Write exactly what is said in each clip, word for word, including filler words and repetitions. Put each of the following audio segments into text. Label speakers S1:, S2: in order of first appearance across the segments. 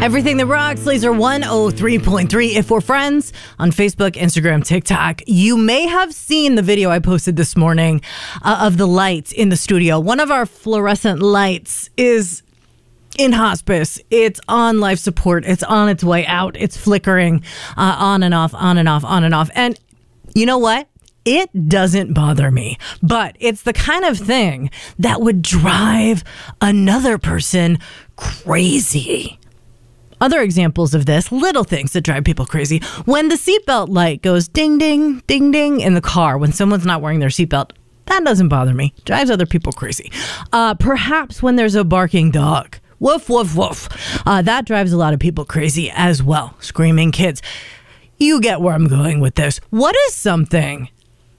S1: Everything that rocks, Laser one oh three point three. If we're friends on Facebook, Instagram, TikTok, you may have seen the video I posted this morning uh, of the lights in the studio. One of our fluorescent lights is in hospice. It's on life support. It's on its way out. It's flickering uh, on and off, on and off, on and off. And you know what? It doesn't bother me, but it's the kind of thing that would drive another person crazy. Other examples of this, little things that drive people crazy. When the seatbelt light goes ding, ding, ding, ding in the car, when someone's not wearing their seatbelt, that doesn't bother me. Drives other people crazy. Uh, perhaps when there's a barking dog. Woof, woof, woof. Uh, that drives a lot of people crazy as well. Screaming kids. You get where I'm going with this. What is something,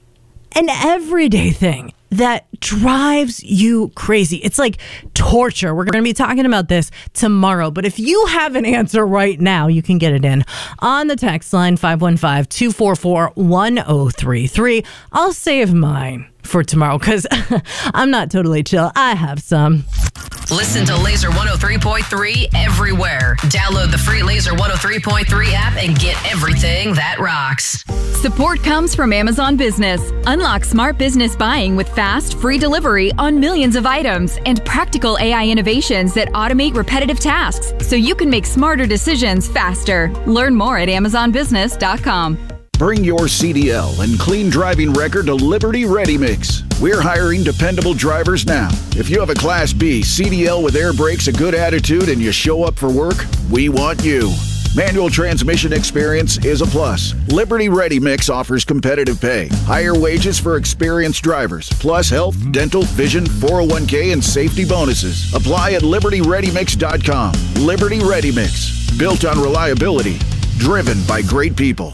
S1: an everyday thing, that drives you crazy? It's like torture. We're going to be talking about this tomorrow. But if you have an answer right now, you can get it in on the text line five one five, two four four, one oh three three. I'll save mine for tomorrow because I'm not totally chill. I have some.
S2: Listen to Laser one oh three point three everywhere. Download the free Laser one oh three point three app and get everything that rocks.
S3: Support comes from Amazon Business. Unlock smart business buying with fast, free delivery on millions of items and practical A I innovations that automate repetitive tasks so you can make smarter decisions faster. Learn more at amazon business dot com.
S4: Bring your C D L and clean driving record to Liberty Ready Mix. We're hiring dependable drivers now. If you have a Class B C D L with air brakes, a good attitude, and you show up for work, we want you. Manual transmission experience is a plus. Liberty Ready Mix offers competitive pay, higher wages for experienced drivers, plus health, dental, vision, four oh one k, and safety bonuses. Apply at liberty ready mix dot com. Liberty Ready Mix, built on reliability, driven by great people.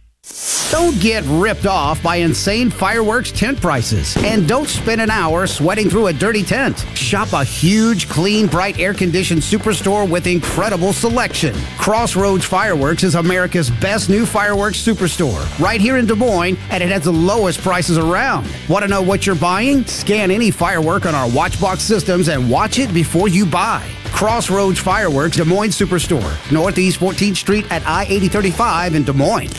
S5: Don't get ripped off by insane fireworks tent prices. And don't spend an hour sweating through a dirty tent. Shop a huge, clean, bright, air-conditioned superstore with incredible selection. Crossroads Fireworks is America's best new fireworks superstore. Right here in Des Moines, and it has the lowest prices around. Want to know what you're buying? Scan any firework on our Watchbox systems and watch it before you buy. Crossroads Fireworks Des Moines Superstore. Northeast fourteenth Street at I eighty thirty-five in Des Moines.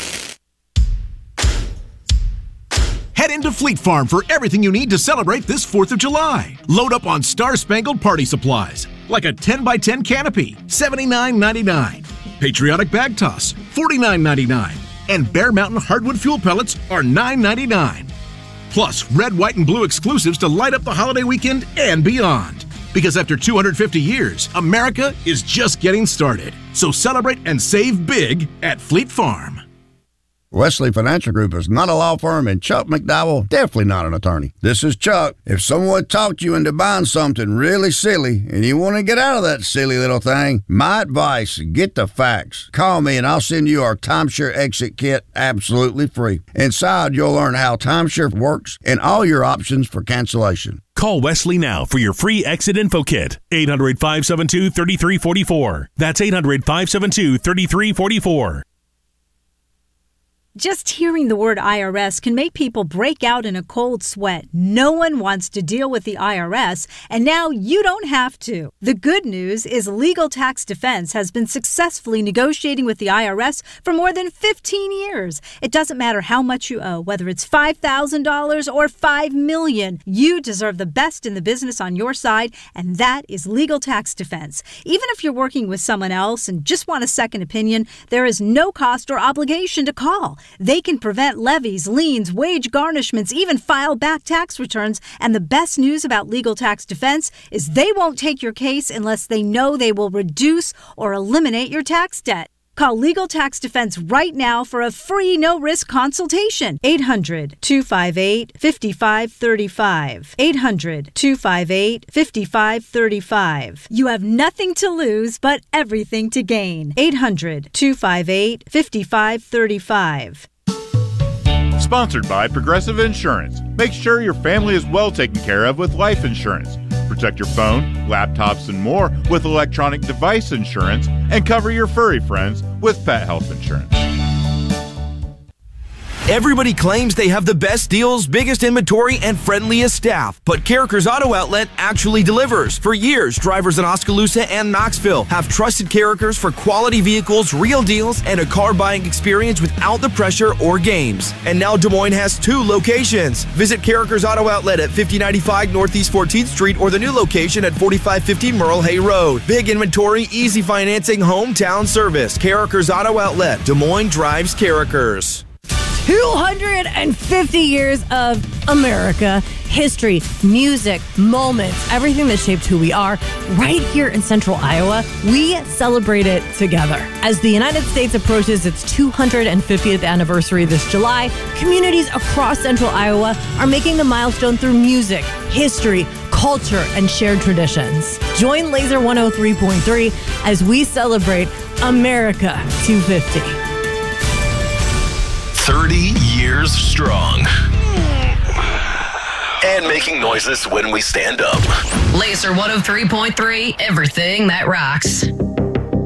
S6: Head into Fleet Farm for everything you need to celebrate this fourth of July. Load up on Star-Spangled Party supplies, like a ten by ten canopy, seventy-nine ninety-nine. Patriotic Bag Toss, forty-nine ninety-nine. And Bear Mountain Hardwood Fuel Pellets are nine ninety-nine. Plus, red, white, and blue exclusives to light up the holiday weekend and beyond. Because after two hundred fifty years, America is just getting started. So celebrate and save big at Fleet Farm.
S7: Wesley Financial Group is not a law firm, and Chuck McDowell definitely not an attorney. This is Chuck. If someone talked you into buying something really silly and you want to get out of that silly little thing, my advice, get the facts. Call me and I'll send you our timeshare exit kit absolutely free. Inside, you'll learn how timeshare works and all your options for cancellation.
S8: Call Wesley now for your free exit info kit. eight hundred, five seven two, three three four four. That's eight hundred, five seven two, three three four four.
S9: Just hearing the word I R S can make people break out in a cold sweat. No one wants to deal with the I R S, and now you don't have to. The good news is Legal Tax Defense has been successfully negotiating with the I R S for more than fifteen years. It doesn't matter how much you owe, whether it's five thousand dollars or five million dollars. You deserve the best in the business on your side, and that is Legal Tax Defense. Even if you're working with someone else and just want a second opinion, there is no cost or obligation to call. They can prevent levies, liens, wage garnishments, even file back tax returns. And the best news about Legal Tax Defense is they won't take your case unless they know they will reduce or eliminate your tax debt. Call Legal Tax Defense right now for a free no-risk consultation. eight hundred, two five eight, five five three five. eight hundred, two five eight, five five three five. You have nothing to lose but everything to gain. eight hundred, two five eight, five five three five.
S10: Sponsored by Progressive Insurance. Make sure your family is well taken care of with life insurance. Protect your phone, laptops, and more with electronic device insurance, and cover your furry friends with pet health insurance.
S11: Everybody claims they have the best deals, biggest inventory, and friendliest staff, but Carrickers Auto Outlet actually delivers. For years, drivers in Oskaloosa and Knoxville have trusted Carrickers for quality vehicles, real deals, and a car buying experience without the pressure or games. And now Des Moines has two locations. Visit Carrickers Auto Outlet at fifty ninety-five Northeast fourteenth Street or the new location at forty-five fifty Merle Hay Road. Big inventory, easy financing, hometown service. Carrickers Auto Outlet. Des Moines drives Carrickers.
S1: two hundred fifty years of America, history, music, moments, everything that shaped who we are. Right here in Central Iowa, we celebrate it together. As the United States approaches its two hundred fiftieth anniversary this July, communities across Central Iowa are making the milestone through music, history, culture, and shared traditions. Join Laser one oh three point three as we celebrate America two fifty.
S12: thirty years strong. And making noises when we stand up.
S2: Laser one oh three point three, everything that rocks.